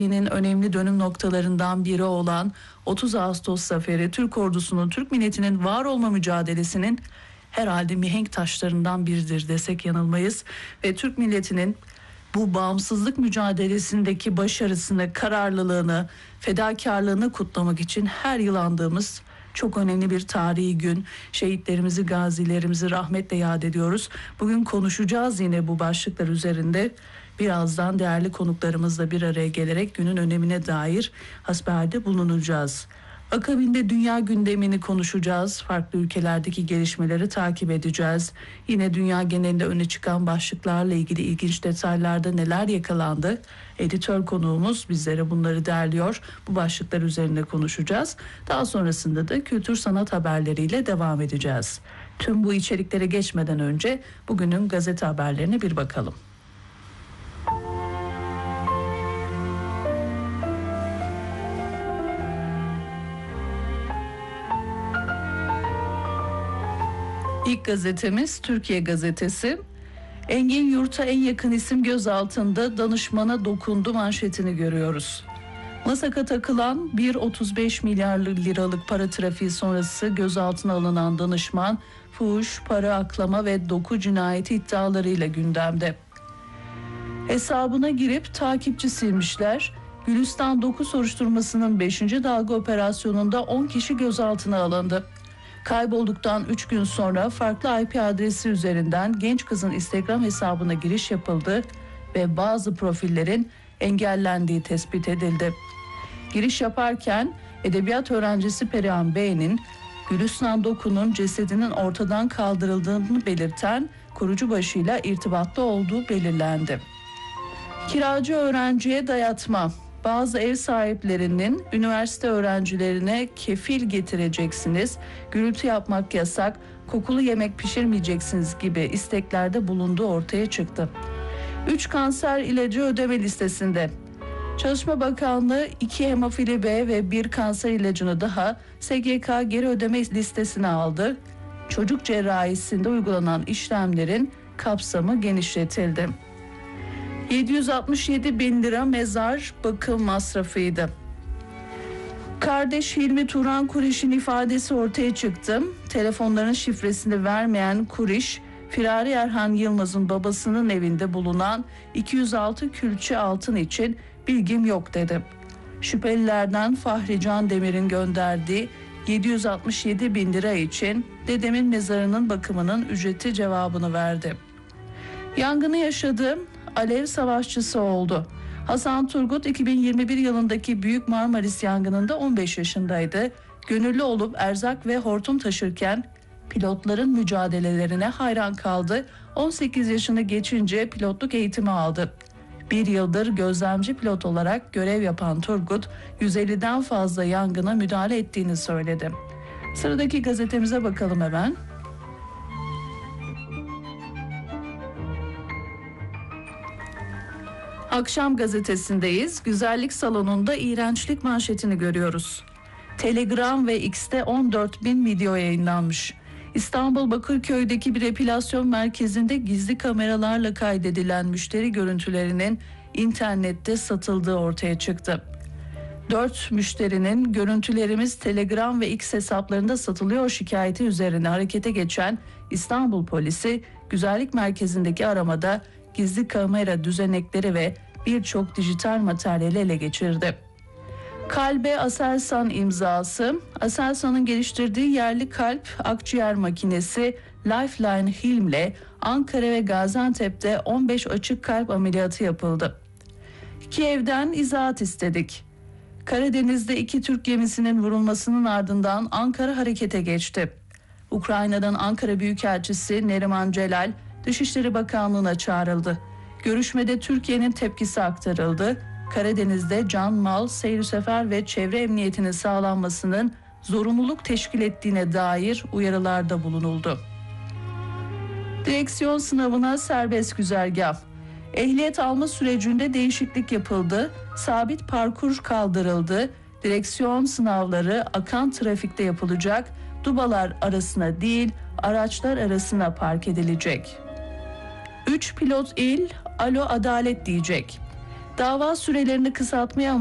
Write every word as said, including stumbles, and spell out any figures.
önemli dönüm noktalarından biri olan otuz Ağustos Zaferi, Türk ordusunun, Türk milletinin var olma mücadelesinin herhalde mihenk taşlarından biridir desek yanılmayız. Ve Türk milletinin bu bağımsızlık mücadelesindeki başarısını, kararlılığını, fedakarlığını kutlamak için her yıl andığımız çok önemli bir tarihi gün. Şehitlerimizi, gazilerimizi rahmetle yad ediyoruz. Bugün konuşacağız yine bu başlıklar üzerinde. Birazdan değerli konuklarımızla bir araya gelerek günün önemine dair hasbiherde bulunacağız. Akabinde dünya gündemini konuşacağız. Farklı ülkelerdeki gelişmeleri takip edeceğiz. Yine dünya genelinde öne çıkan başlıklarla ilgili ilginç detaylarda neler yakalandı? Editör konuğumuz bizlere bunları derliyor. Bu başlıklar üzerinde konuşacağız. Daha sonrasında da kültür sanat haberleriyle devam edeceğiz. Tüm bu içeriklere geçmeden önce bugünün gazete haberlerine bir bakalım. İlk gazetemiz Türkiye Gazetesi. Engin Yurt'a en yakın isim gözaltında, danışmana dokundu manşetini görüyoruz. Masaka takılan bir virgül otuz beş milyar liralık para trafiği sonrası gözaltına alınan danışman, fuhuş, para aklama ve doku cinayeti iddialarıyla gündemde. Hesabına girip takipçi silmişler. Gülistan Doku soruşturmasının beşinci dalga operasyonunda on kişi gözaltına alındı. Kaybolduktan üç gün sonra farklı I P adresi üzerinden genç kızın Instagram hesabına giriş yapıldı ve bazı profillerin engellendiği tespit edildi. Giriş yaparken edebiyat öğrencisi Perihan Bey'in Gülistan Doku'nun cesedinin ortadan kaldırıldığını belirten korucubaşıyla irtibatlı olduğu belirlendi. Kiracı öğrenciye dayatma. Bazı ev sahiplerinin üniversite öğrencilerine kefil getireceksiniz, gürültü yapmak yasak, kokulu yemek pişirmeyeceksiniz gibi isteklerde bulunduğu ortaya çıktı. üç kanser ilacı ödeme listesinde. Çalışma Bakanlığı iki hemofili B ve bir kanser ilacını daha S G K geri ödeme listesine aldı. Çocuk cerrahisinde uygulanan işlemlerin kapsamı genişletildi. yedi yüz altmış yedi bin lira mezar bakım masrafıydı. Kardeş Hilmi Turan Kuriş'in ifadesi ortaya çıktı. Telefonların şifresini vermeyen Kuriş, Firari Erhan Yılmaz'ın babasının evinde bulunan iki yüz altı külçe altın için bilgim yok dedi. Şüphelilerden Fahri Can Demir'in gönderdiği yedi yüz altmış yedi bin lira için dedemin mezarının bakımının ücreti cevabını verdi. Yangını yaşadı, alev savaşçısı oldu. Hasan Turgut iki bin yirmi bir yılındaki Büyük Marmaris yangınında on beş yaşındaydı. Gönüllü olup erzak ve hortum taşırken pilotların mücadelelerine hayran kaldı. on sekiz yaşını geçince pilotluk eğitimi aldı. Bir yıldır gözlemci pilot olarak görev yapan Turgut, yüz elliden fazla yangına müdahale ettiğini söyledi. Sıradaki gazetemize bakalım hemen. Akşam gazetesindeyiz. Güzellik salonunda iğrençlik manşetini görüyoruz. Telegram ve X'te on dört bin video yayınlanmış. İstanbul Bakırköy'deki bir epilasyon merkezinde gizli kameralarla kaydedilen müşteri görüntülerinin internette satıldığı ortaya çıktı. Dört müşterinin görüntülerimiz Telegram ve X hesaplarında satılıyor şikayeti üzerine harekete geçen İstanbul polisi güzellik merkezindeki aramada gizli kamera düzenekleri ve birçok dijital materyali ele geçirdi. Kalbe Aselsan imzası. Aselsan'ın geliştirdiği yerli kalp akciğer makinesi Lifeline Hilm'le Ankara ve Gaziantep'te on beş açık kalp ameliyatı yapıldı. Kiev'den izahat istedik. Karadeniz'de iki Türk gemisinin vurulmasının ardından Ankara harekete geçti. Ukrayna'dan Ankara Büyükelçisi Neriman Celal Dışişleri Bakanlığı'na çağrıldı. Görüşmede Türkiye'nin tepkisi aktarıldı. Karadeniz'de can, mal, seyir sefer ve çevre emniyetinin sağlanmasının zorunluluk teşkil ettiğine dair uyarılarda bulunuldu. Direksiyon sınavına serbest güzergah. Ehliyet alma sürecinde değişiklik yapıldı. Sabit parkur kaldırıldı. Direksiyon sınavları akan trafikte yapılacak. Dubalar arasına değil, araçlar arasına park edilecek. Üç pilot il, alo adalet diyecek. Dava sürelerini kısaltmaya